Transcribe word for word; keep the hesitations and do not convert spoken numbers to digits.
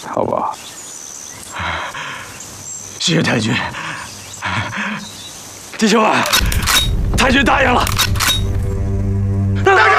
好吧。 谢谢太君。弟兄们，太君答应了。大哥。